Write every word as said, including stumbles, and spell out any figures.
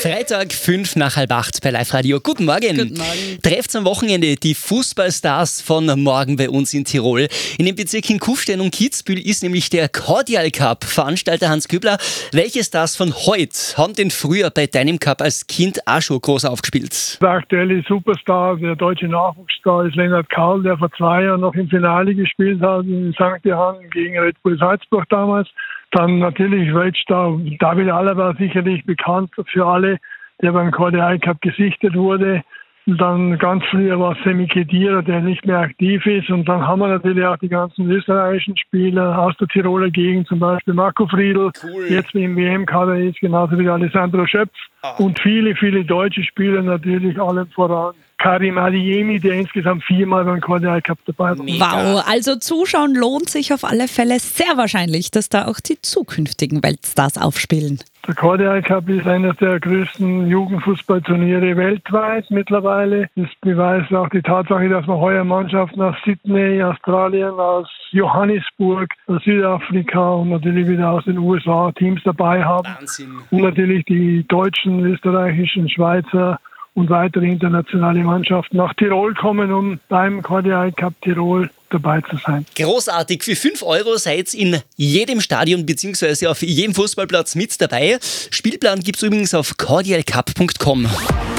Freitag, fünf nach halb acht bei Live Radio. Guten Morgen. Guten Morgen. Trefft am Wochenende die Fußballstars von morgen bei uns in Tirol. In den Bezirken Kufstein und Kitzbühel ist nämlich der Cordial Cup. Veranstalter Hans Köbler. Welche Stars von heute haben denn früher bei deinem Cup als Kind auch schon groß aufgespielt? Der aktuelle Superstar, der deutsche Nachwuchsstar ist Lennart Karl, der vor zwei Jahren noch im Finale gespielt hat in Sankt Johann gegen Red Bull Salzburg damals. Dann natürlich Weltstar David Alaba, sicherlich bekannt für alle, der beim Cordial Cup gesichtet wurde. Und dann ganz früher war Semi Khedira, der nicht mehr aktiv ist. Und dann haben wir natürlich auch die ganzen österreichischen Spieler aus der Tiroler Gegend, zum Beispiel Marco Friedl, Cool. jetzt im W M-Kader ist, genauso wie Alessandro Schöpf. Ah. Und viele, viele deutsche Spieler natürlich, allen voran Karim Adeyemi, der insgesamt viermal beim Cordial Cup dabei war. Mega. Wow, also zuschauen lohnt sich auf alle Fälle sehr wahrscheinlich, dass da auch die zukünftigen Weltstars aufspielen. Der Cordial Cup ist eines der größten Jugendfußballturniere weltweit mittlerweile. Das beweist auch die Tatsache, dass wir heuer Mannschaften aus Sydney, Australien, aus Johannesburg, aus Südafrika und natürlich wieder aus den U S A Teams dabei haben. Wahnsinn. Und natürlich die deutschen, österreichischen, Schweizer und weitere internationale Mannschaften nach Tirol kommen, um beim Cordial Cup Tirol dabei zu sein. Großartig. Für fünf Euro seid in jedem Stadion bzw. auf jedem Fußballplatz mit dabei. Spielplan gibt es übrigens auf cordial cup punkt com.